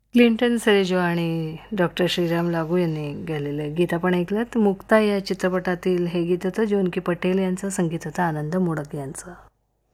Clinton Cerejo आणि doctor Shriram लागू यांनी गायलेलं गीत आपण ऐकलं. मुक्ता या चित्रपटातील हे गीत होतं. जोनकी पटेल यांचं, संगीत होतं आनंद मोडक यांचं.